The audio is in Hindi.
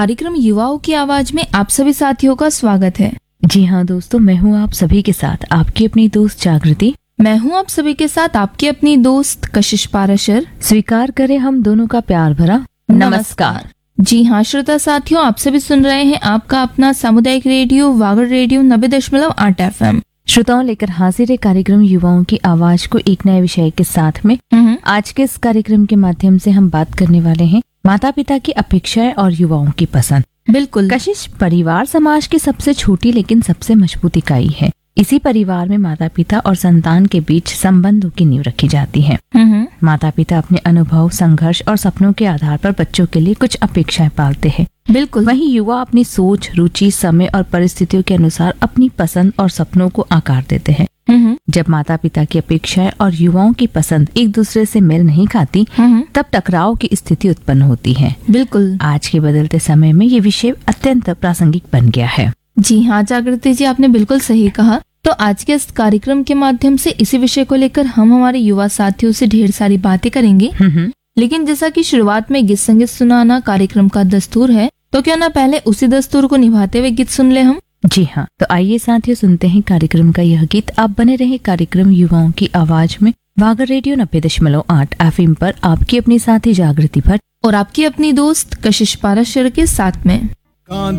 कार्यक्रम युवाओं की आवाज में आप सभी साथियों का स्वागत है। जी हाँ दोस्तों, मैं हूँ आप सभी के साथ आपकी अपनी दोस्त जागृति। मैं हूँ आप सभी के साथ आपकी अपनी दोस्त कशिश पाराशर। स्वीकार करें हम दोनों का प्यार भरा नमस्कार। जी हाँ श्रोता साथियों, आप सभी सुन रहे हैं आपका अपना सामुदायिक रेडियो वागड़ रेडियो 90.8 FM। श्रोताओं, लेकर हाजिर है कार्यक्रम युवाओं की आवाज को एक नए विषय के साथ में। आज के इस कार्यक्रम के माध्यम से हम बात करने वाले हैं माता पिता की अपेक्षाएं और युवाओं की पसंद। बिल्कुल कशिश, परिवार समाज की सबसे छोटी लेकिन सबसे मजबूत इकाई है। इसी परिवार में माता पिता और संतान के बीच संबंधों की नींव रखी जाती है। माता पिता अपने अनुभव, संघर्ष और सपनों के आधार पर बच्चों के लिए कुछ अपेक्षाएं पालते हैं। बिल्कुल वहीं युवा अपनी सोच, रुचि, समय और परिस्थितियों के अनुसार अपनी पसंद और सपनों को आकार देते हैं। जब माता पिता की अपेक्षाएं और युवाओं की पसंद एक दूसरे से मेल नहीं खाती, तब टकराव की स्थिति उत्पन्न होती है। बिल्कुल आज के बदलते समय में ये विषय अत्यंत प्रासंगिक बन गया है। जी हाँ जागृति जी, आपने बिल्कुल सही कहा। तो आज के इस कार्यक्रम के माध्यम से इसी विषय को लेकर हम हमारे युवा साथियों से ढेर सारी बातें करेंगे। लेकिन जैसा कि शुरुआत में गीत संगीत सुनाना कार्यक्रम का दस्तूर है, तो क्यों ना पहले उसी दस्तूर को निभाते हुए गीत सुन ले हम। जी हाँ, तो आइए साथियों सुनते हैं कार्यक्रम का यह गीत। आप बने रहे कार्यक्रम युवाओं की आवाज में वागड़ रेडियो 90.8 FM पर आपकी अपनी साथी जागृति भट्ट और आपकी अपनी दोस्त कशिश पाराशर के साथ में।